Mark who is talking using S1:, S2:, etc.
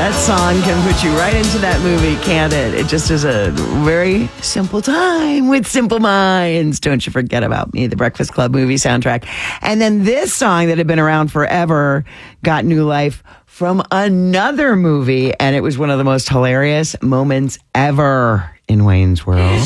S1: That song can put you right into that movie, can't it? It just is a very simple time with simple minds. Don't you forget about me, the Breakfast Club movie soundtrack. And then this song that had been around forever got new life from another movie, and it was one of the most hilarious moments ever in Wayne's World.